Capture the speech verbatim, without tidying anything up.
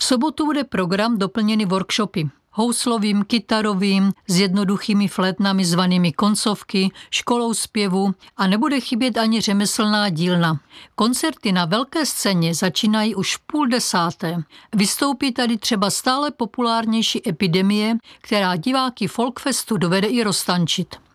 sobotu bude program doplněný workshopy. Houslovým, kytarovým, s jednoduchými flétnami zvanými koncovky, školou zpěvu a nebude chybět ani řemeslná dílna. Koncerty na velké scéně začínají už v půl desáté. Vystoupí tady třeba stále populárnější Epidemie, která diváky Folkfestu dovede i roztančit.